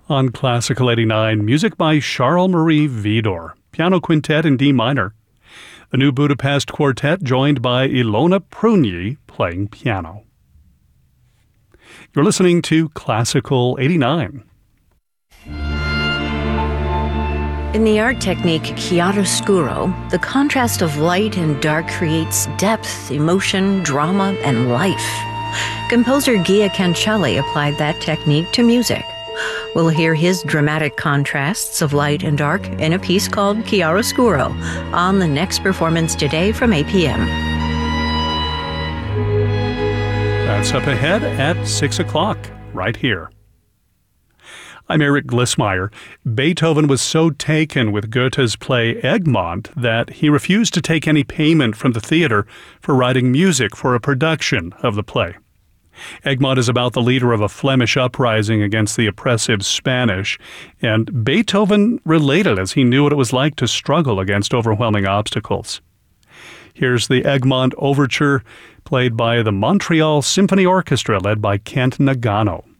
On Classical 89, music by Charles-Marie Widor, piano quintet in D minor. The New Budapest Quartet joined by Ilona Prunyi playing piano. You're listening to Classical 89. In the art technique chiaroscuro, the contrast of light and dark creates depth, emotion, drama, and life. Composer Gia Cancelli applied that technique to music. We'll hear his dramatic contrasts of light and dark in a piece called Chiaroscuro on the next performance today from 8 p.m. That's up ahead at 6 o'clock, right here. I'm Eric Glissmeyer. Beethoven was so taken with Goethe's play Egmont that he refused to take any payment from the theater for writing music for a production of the play. Egmont is about the leader of a Flemish uprising against the oppressive Spanish, and Beethoven related as he knew what it was like to struggle against overwhelming obstacles. Here's the Egmont Overture, played by the Montreal Symphony Orchestra, led by Kent Nagano.